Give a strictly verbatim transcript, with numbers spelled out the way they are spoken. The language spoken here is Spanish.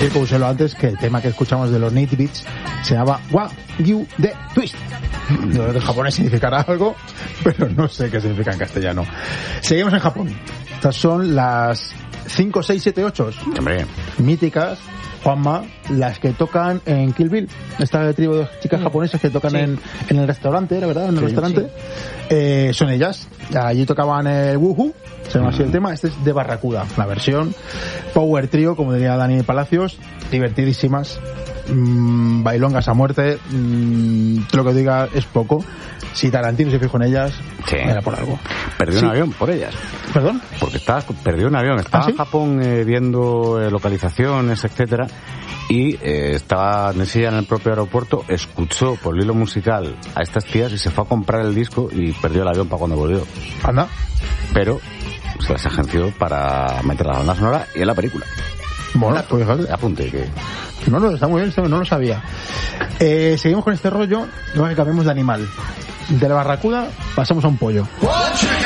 decir, como usé lo antes, que el tema que escuchamos de los Native Beats se llama Wagyu de Twist. No, en japonés significará algo, pero no sé qué significa en castellano. Seguimos en Japón. Estas son las cinco, seis, siete, ocho Hombre. míticas, Juanma, las que tocan en Kill Bill. Esta tribu de chicas Sí. japonesas que tocan Sí. en, en el restaurante, ¿era verdad? En el Sí, restaurante. sí. Eh, son ellas. Allí tocaban el Woohoo, se llama así el tema. Este es de Barracuda, la versión Power Trio, como diría Dani Palacios. Divertidísimas. Mmm, bailongas a muerte. Mmm, lo que diga es poco. Si Tarantino se fijó en ellas, Sí. era por algo. Perdió Sí. un avión por ellas. ¿Perdón? Porque estaba, perdió un avión. Estaba ¿Ah, sí? en Japón eh, viendo eh, localizaciones, etcétera, y eh, estaba en ese día en el propio aeropuerto, escuchó por el hilo musical a estas tías y se fue a comprar el disco y perdió el avión para cuando volvió. Anda. Pero se las agenció para meter la banda sonora y en la película. Bueno, pues fíjate. Apunte que... No, no, está muy bien, no lo sabía. Eh, seguimos con este rollo, luego que cambiemos de animal. De la barracuda pasamos a un pollo.